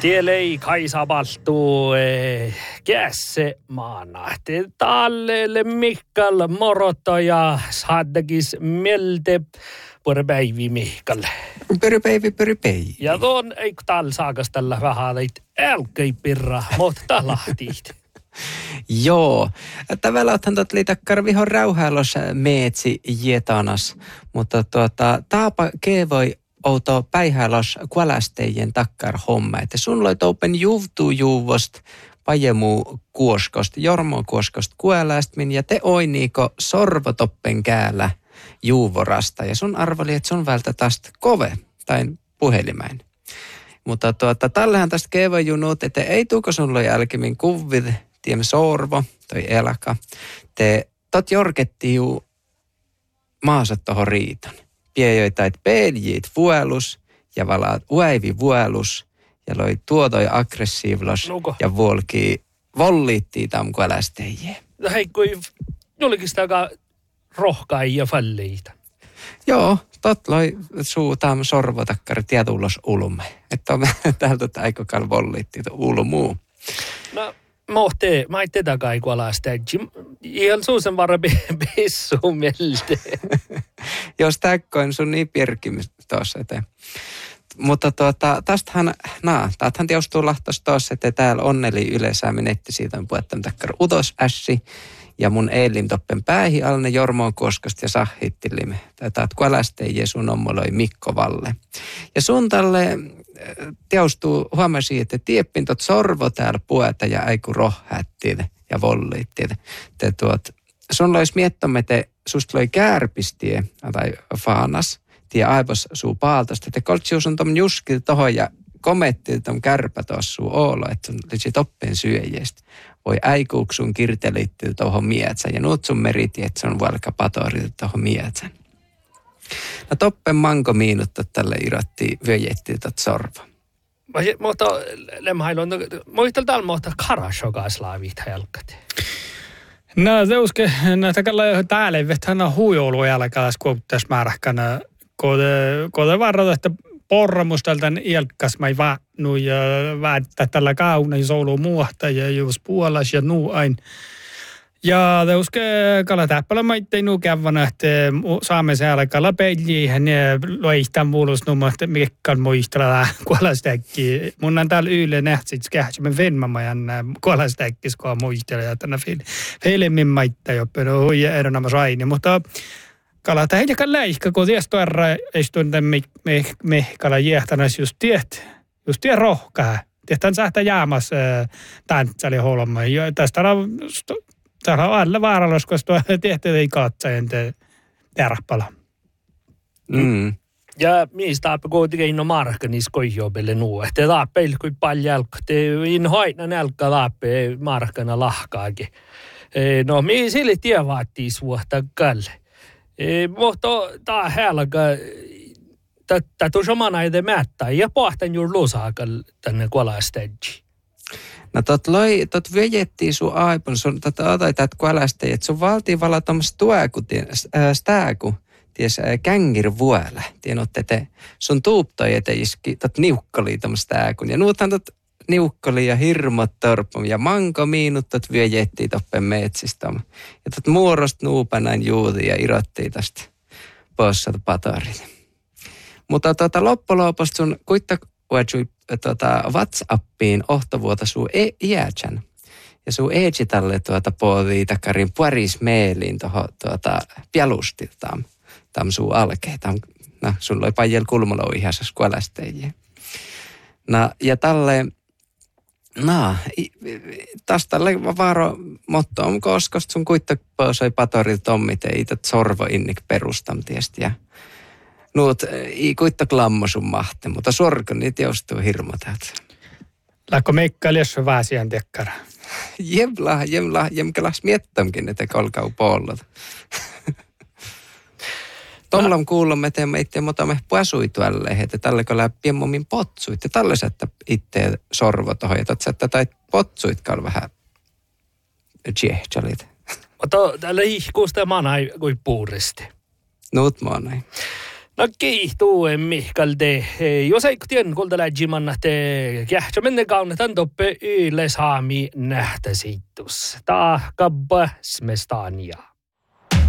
Tielei Kaisa Baltu kässe maana. Tallelle Mikkal Moroto ja Saddakis Melte Pörpäivi Mihkalle. Pörpäivi. Ja tuon eikö täällä saakas tällä vähän leit älkei pirra, mutta lahtiit. Joo, tavallaan tot liitakkar vihon rauhailos meetsi jetanas, mutta taapa kevoi outo päihälos kualastejen takkar homma, että sun loit open juuvost pajemu kuoskost, jormo kuoskost kuolästmin ja te oiniiko sorvotoppen käällä juuvorasta ja sun arveli, että sun vältä tästä kove tai puhelimäin. Mutta tällähän tästä kevojunut, että ei tuuko sun loi jälkimmin kuvit, tiemme sorvo, toi elaka. Te tot jorketti juu maasat tohon riiton. Piejoitait peljit vuelus ja valaat uäivi vuelus ja loi tuotoi aggressiivlos ja volliittii tam kuolästejie. No hei, kun julkista aika rohkai ja falleita. Joo, tot loi suu tam sorvotakkari tietullos ulumme. Että on täältä aikokal volliittii ulumuu. No. Mä ei tätä kaikua lasteeksi. Ihan suusen varra pissuun mieltä. Jos täkkoin sun niin pirkimys tuossa eteen. Mutta tästähän teostuu lahtos tuossa, että täällä onneli yleensä netti siitä on puhettam takkar utos ässi. Ja mun eilim toppen päähi alne Jormoon Kuoskosta ja sahhittilimme. Tätä kuolästeijä sun ommoloi Mikko Valle. Ja sun tälle teostuu huomasi, että tieppin tot sorvo täällä pueta ja aiku rohhättiin ja volliittiin. Sun lois miettomme, että susta loi kärpistie tai faanas tie aivos suu paaltosta. Että koltsius on tom juski tohon ja kometti tom kärpä tuossa suu oolo, että sun lisi toppen syöjästä. Voi aikuuksun kirtelitti tuohon mietsän ja nuut sun meriti, että se on valka patorit tuohon mietsän. No toppen manko miinutta tälle irrotti vyöjetti tot sorva. Mutta lemhailun, muistel täällä muuta karashokas laavit helkati. No teuske, näitä täällä vettänä huijoulu jälkeen kuuttas määräkkänä, kode varrata, että porramusteltän ielkas mä ei vaatnu ja väättää tällä kauna soulu muuhta ja jos puolas ja nuu ain. Ja teuske kala täppälä maittei nuu kävänä, että saamme se alkalla peliin ja loihtaan muulosnumma, että miekkaan muistella kuolastäkki. Mun on täällä yle nähtsit kähtsemme venmämajan kuolastäkkis, kun muistella ja tänä filmin maittaa joppin huija eronamassa aini, mutta kala tähdelläkään läihkä, kun ties tuoda ei tunne me kala jäähtänäs just tiet rohkaa. Tietään sähtä jäämässä tantsali holma. Ja tästä on alla vaarallis, koska tehty ei katsajan teräppälä. Ja mistä kuitenkin inno markkanis koijobelle nuu. Että taappeil kuin paljon jälkkäte, in hoitna nälkkä taappe markkana lahkaakin. No, mi sille tie vaattiis vuotta kalle. Mutta tää helga, tätä samana ei määttää ja pohtan juuri lusaakal tänne kuolastajji. No tot vyöjettiin sun aipun, sun otat kuolastajji, että sun valtiin valatomassa stääku, ties kängir vuola. Tienotte te, sun tuuptoi ete iski, tot niukkoli tomassa stääkun. Ja nuuthan tot niukkoli ja hirmot torpum ja manko miinut tot vyöjettiin toppen metsistä. Ja tot muorost nuupanain juudi ja irottiin tästä possat patorit. Mutta loppoloposta sun kuittak WhatsAppiin ohtovuota suu iätsän. Ja suu eetsitalle puolii takkarin puoris meeliin tuohon pialusti tam suu alkee. No, sun loi pajel kulmalo ihasas kuolästejä. No, ja tälle, taas tälle vaaro motto on koskosta sun kuittak poisoi patorit tommit ei itat sorvo innik perustam tiesti ja nuut ei kuittak lammo sun mahte, mutta sorko niitä joustuu hirmotat. Läkko meikka liessä väsiän tekkara? Jemkelas miettamkin, että kolkau pollot. Tomlam kuulomme, että me itse motamme puasui tuolle, että tälle kun läpi mummin potsuit. Ja tälle sättä itse sorvo tohon, ja sättä tai potsuitkaan vähän tsiehtsalit. Mutta tällä ihkuusta manai kuin puuristi. Nuut manai. No kiihtuu Mihkal te. Jos ei tien kulta läjimanna te kähtsä menne kaunetan toppe yle saami nähtä siittus. Tahkabba smestania.